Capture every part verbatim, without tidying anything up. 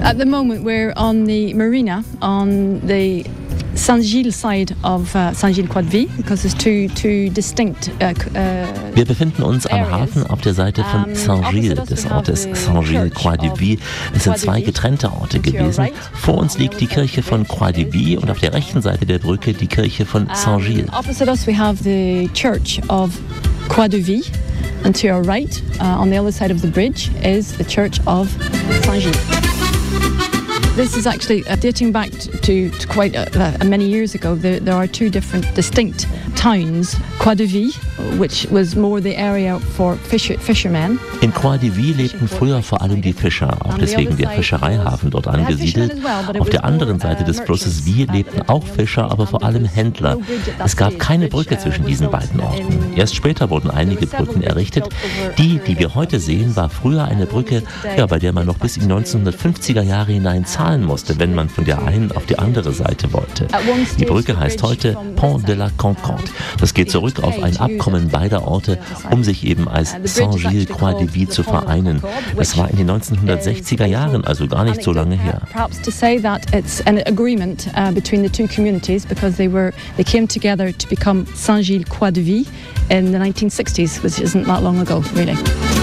At the moment we're on the marina on the Saint-Gilles side of uh, Saint-Gilles-Croix-de-Vie, because there's two two distinct. Uh, uh, Wir befinden uns am Hafen auf der Seite von Saint-Gilles, des Ortes Saint-Gilles-Croix-de-Vie. Es sind zwei getrennte Orte gewesen. Vor uns liegt die Kirche von Croix-de-Vie und auf der rechten Seite der Brücke die Kirche von Saint-Gilles. Opposite us we have the church of Croix-de-Vie, and to our right, uh, on the other side of the bridge, is the church of Saint-Gilles. This is actually uh, dating back to, to quite uh, uh, many years ago. There, there are two different distinct towns. Croix-de-Vie, which was more the area for fisher, fishermen. In Croix-de-Vie lebten früher vor allem die Fischer, auch deswegen der Fischereihafen dort angesiedelt. Auf der anderen Seite des Flusses Vie lebten auch Fischer, aber vor allem Händler. Es gab keine Brücke zwischen diesen beiden Orten. Erst später wurden einige Brücken errichtet. Die, die wir heute sehen, war früher eine Brücke, ja, bei der man noch bis in die neunzehnhundertfünfziger Jahre hinein zahlen musste, wenn man von der einen auf die andere Seite wollte. Die Brücke heißt heute Pont de la Concorde. Das geht zurück auf ein Abkommen beider Orte, um sich eben als Saint-Gilles-Croix-de-Vie zu vereinen. Das war in den neunzehnhundertsechziger Jahren, also gar nicht so lange her. Perhaps to say that it's an agreement uh, between the two communities, because they were they came together to become Saint-Gilles-Croix-de-Vie in the nineteen sixties, which isn't that long ago, really.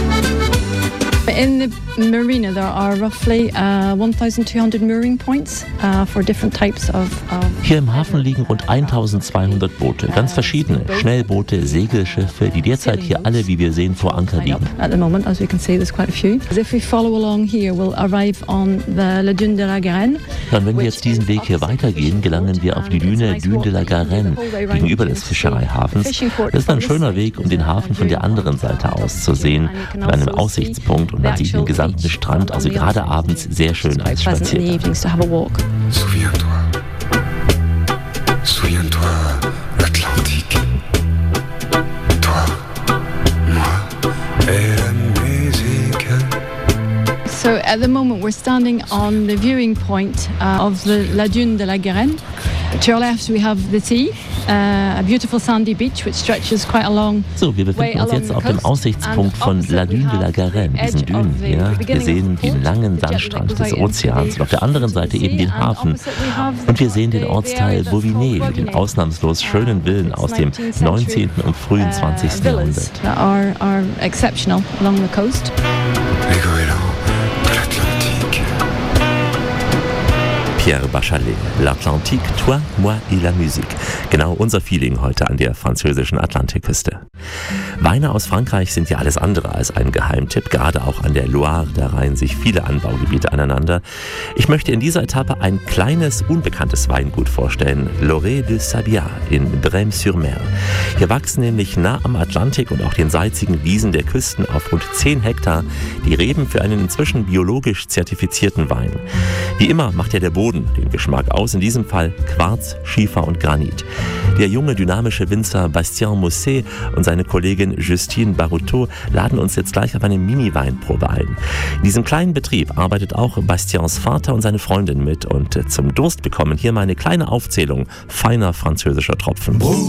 In the marina there are roughly uh, twelve hundred mooring points uh, for different types of, of Hier im Hafen liegen rund eintausendzweihundert Boote, ganz verschiedene Schnellboote, Segelschiffe, die derzeit hier alle, wie wir sehen, vor Anker liegen. At the moment, as we can see, there's quite a few. If we follow along here, we'll arrive on the La Dune de la Garenne. Dann, wenn wir jetzt diesen Weg hier weitergehen, gelangen wir auf die Düne Dune de la Garenne gegenüber des Fischereihafens. Das ist ein schöner Weg, um den Hafen von der anderen Seite aus zu sehen, von einem Aussichtspunkt, und man sieht den gesamten Strand, also gerade abends sehr schön als Spaziergang. Souviens-toi, souviens-toi, l'Atlantique. Toi, moi et la musique. So at the moment we're standing on the viewing point uh, of the La Dune de la Garenne. To our left we have the sea, uh, a beautiful sandy beach which stretches quite a long So, wir befinden uns jetzt auf dem Aussichtspunkt von La Dune de la Garenne, diesen Dünen hier. Wir sehen den langen Sandstrand des Ozeans und auf der anderen Seite eben den Hafen. Und wir sehen den Ortsteil Bouvinet mit den ausnahmslos schönen Villen aus dem neunzehnten und frühen zwanzigsten Jahrhundert. Are, are exceptional along the coast. Pierre Bachelet, L'Atlantique, toi, moi et la musique. Genau unser Feeling heute an der französischen Atlantikküste. Weine aus Frankreich sind ja alles andere als ein Geheimtipp. Gerade auch an der Loire, da reihen sich viele Anbaugebiete aneinander. Ich möchte in dieser Etappe ein kleines, unbekanntes Weingut vorstellen. L'Orée de Sabiat in Brême-sur-Mer. Hier wachsen nämlich nah am Atlantik und auch den salzigen Wiesen der Küsten auf rund zehn Hektar die Reben für einen inzwischen biologisch zertifizierten Wein. Wie immer macht ja der Boden den Geschmack aus, in diesem Fall Quarz, Schiefer und Granit. Der junge, dynamische Winzer Bastien Mousset und seine Kollegin Justine Baruteau laden uns jetzt gleich auf eine Mini-Weinprobe ein. In diesem kleinen Betrieb arbeitet auch Bastiens Vater und seine Freundin mit, und zum Durst bekommen hier meine kleine Aufzählung feiner französischer Tropfen.